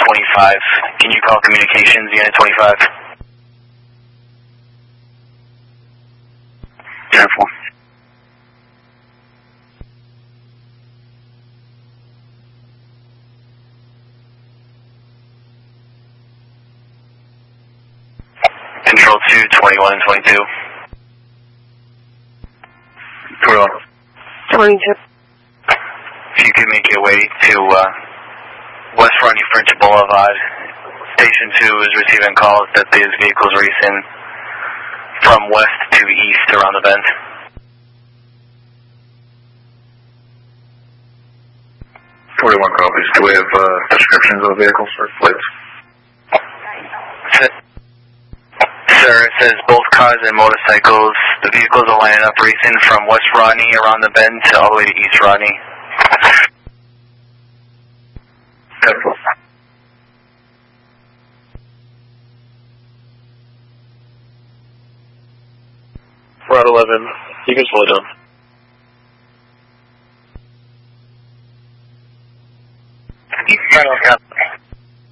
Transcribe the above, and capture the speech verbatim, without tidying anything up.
twenty-five. Can you call communications, unit twenty-five? Careful. Control two, twenty-one and twenty-two. twenty-one. twenty-two. If you could make your way to uh, West Rodney French Boulevard, Station two is receiving calls that there's vehicles racing from west to east around the bend. forty-one copies. Do we have uh, descriptions of the vehicles or plates? Sir, it says both cars and motorcycles. The vehicles are lining up racing from West Rodney around the bend to all the way to East Rodney. Careful. Route eleven, you can slow down. Final count.